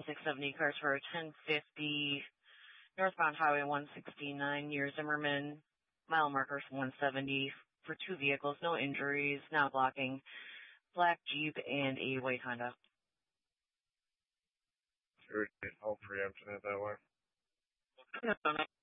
670 cars for a 1050 northbound Highway 169 near Zimmerman. Mile markers 170 for 2 vehicles, no injuries, not blocking. Black Jeep and a white Honda. I'll preempt it that way.